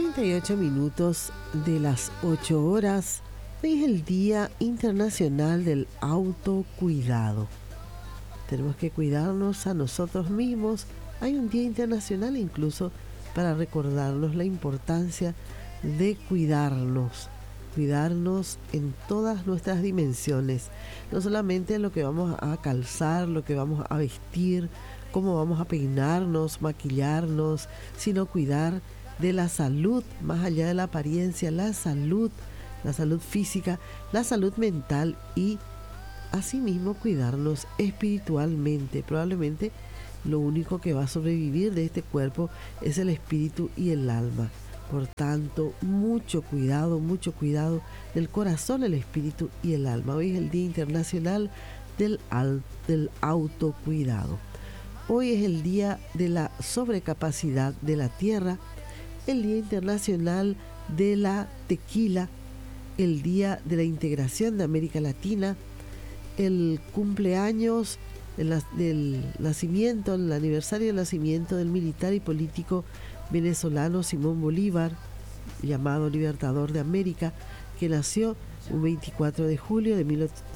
38 minutos de las 8 horas. Hoy es el Día Internacional del Autocuidado. Tenemos que cuidarnos a nosotros mismos. Hay un día internacional incluso para recordarnos la importancia de cuidarnos en todas nuestras dimensiones, no solamente en lo que vamos a calzar, lo que vamos a vestir, cómo vamos a peinarnos, maquillarnos, sino cuidar de la salud, más allá de la apariencia, la salud física, la salud mental y asimismo cuidarnos espiritualmente. Probablemente lo único que va a sobrevivir de este cuerpo es el espíritu y el alma. Por tanto, mucho cuidado del corazón, el espíritu y el alma. Hoy es el Día Internacional del Autocuidado. Hoy es el Día de la Sobrecapacidad de la Tierra, el Día Internacional de la Tequila, el Día de la Integración de América Latina, el cumpleaños del nacimiento, el aniversario del nacimiento del militar y político venezolano Simón Bolívar, llamado Libertador de América, que nació un 24 de julio de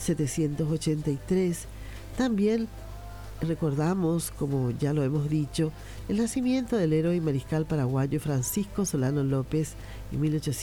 1783. También recordamos, como ya lo hemos dicho, el nacimiento del héroe y mariscal paraguayo Francisco Solano López en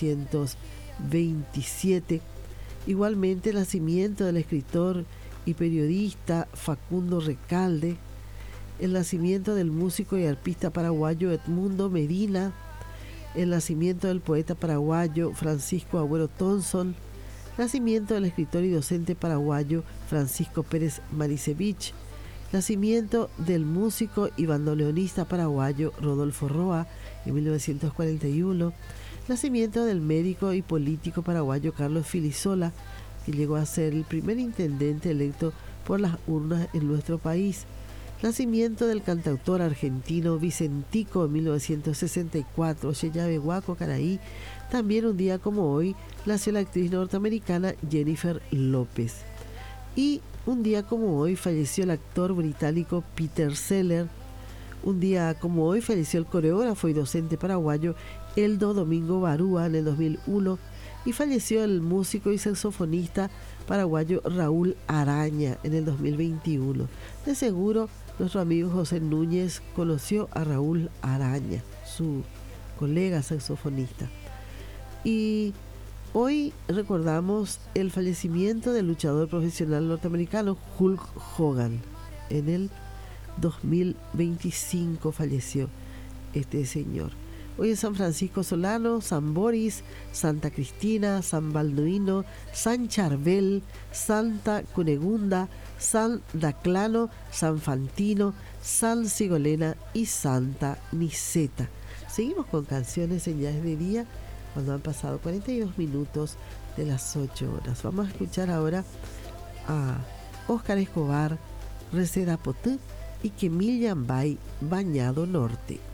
1827. Igualmente el nacimiento del escritor y periodista Facundo Recalde, el nacimiento del músico y arpista paraguayo Edmundo Medina, el nacimiento del poeta paraguayo Francisco Agüero Thompson, nacimiento del escritor y docente paraguayo Francisco Pérez Maricevich, nacimiento del músico y bandoneonista paraguayo Rodolfo Roa en 1941, nacimiento del médico y político paraguayo Carlos Filisola, que llegó a ser el primer intendente electo por las urnas en nuestro país, nacimiento del cantautor argentino Vicentico en 1964, Cheyabe Guaco Caraí. También un día como hoy nació la actriz norteamericana Jennifer López. Y un día como hoy falleció el actor británico Peter Sellers. Un día como hoy falleció el coreógrafo y docente paraguayo Eldo Domingo Barúa en el 2001. Y falleció el músico y saxofonista paraguayo Raúl Araña en el 2021. De seguro, nuestro amigo José Núñez conoció a Raúl Araña, su colega saxofonista. Y hoy recordamos el fallecimiento del luchador profesional norteamericano Hulk Hogan. En el 2025 falleció este señor. Hoy es San Francisco Solano, San Boris, Santa Cristina, San Balduino, San Charbel, Santa Cunegunda, San Daclano, San Fantino, San Sigolena y Santa Niceta. Seguimos con canciones en Ya es de Día, cuando han pasado 42 minutos de las 8 horas. Vamos a escuchar ahora a Óscar Escobar, Reseda Potú y Kemil Yambay, Bañado Norte.